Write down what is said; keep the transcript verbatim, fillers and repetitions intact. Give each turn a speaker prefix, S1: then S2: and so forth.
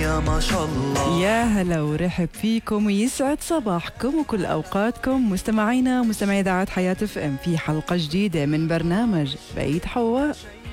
S1: يا ما شاء الله.
S2: يا هلا ورحب فيكم ويسعد صباحكم وكل أوقاتكم مستمعينا ومستمعي إذاعة حياة اف ام في حلقة جديدة من برنامج بيت حواء.